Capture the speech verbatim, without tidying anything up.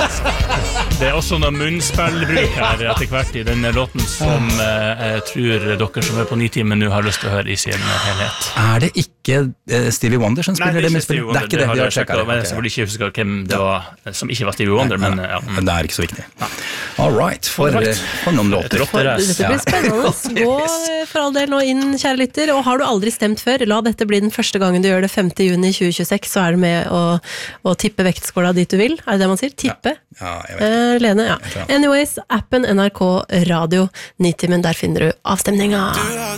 Det er også noe munnspillbruk her etter hvert I denne låten som eh, jeg tror dere som er på Nitimen nå har lyst til å høre I sin helhet. Er det ikke uh, Stevie Wonder som spiller det? Nei, det er ikke Stevie Wonder, det, er ikke det, det har jeg sjekket, men jeg okay. selvfølgelig ikke husker hvem det var som ikke var Stevie Wonder, men ja. Men det er ikke så viktig. All right, for, right. for noen låter. For, dette blir spennende. Gå for all del nå inn, kjære lytter, og har du aldri stemt før, la dette bli den første gangen du gjør det femte juni tjue tjueseks, så er du med å, å tippe vektskåla dit du vil. Er det det man sier? Tippe? Ja, ja jeg vet ikke. Uh, Lene, ja. Anyways, appen N R K Radio Nitimen, der finner du avstemninga. Du har